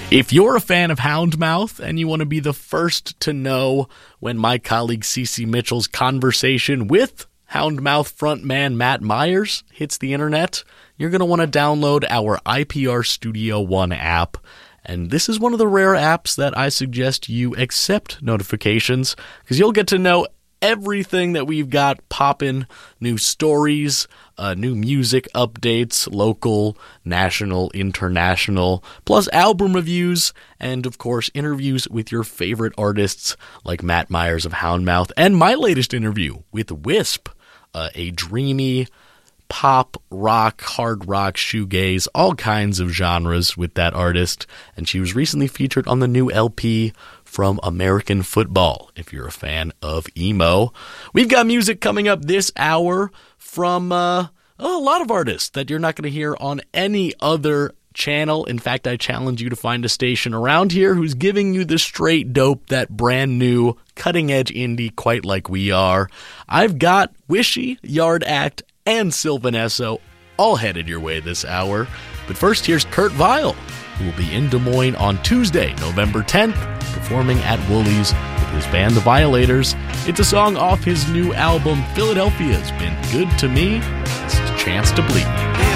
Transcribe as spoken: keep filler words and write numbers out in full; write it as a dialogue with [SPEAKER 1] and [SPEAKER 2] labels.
[SPEAKER 1] If you're a fan of Houndmouth and you want to be the first to know when my colleague Cece Mitchell's conversation with Houndmouth frontman Matt Myers hits the internet, you're going to want to download our I P R Studio One app. And this is one of the rare apps that I suggest you accept notifications, because you'll get to know everything that we've got popping, new stories, uh, new music updates, local, national, international, plus album reviews, and of course interviews with your favorite artists like Matt Myers of Houndmouth, and my latest interview with Wisp, uh, a dreamy pop, rock, hard rock, shoegaze, all kinds of genres with that artist, and she was recently featured on the new L P from American Football, if you're a fan of emo. We've got music coming up this hour from uh, a lot of artists that you're not going to hear on any other channel. In fact, I challenge you to find a station around here who's giving you the straight dope, that brand new, cutting-edge indie, quite like we are. I've got Wishy, Yard Act, and Sylvan Esso all headed your way this hour. But first, here's Kurt Vile, who will be in Des Moines on Tuesday, November tenth, performing at Woolies with his band The Violators. It's a song off his new album, Philadelphia's Been Good to Me. This is Chance to Bleed.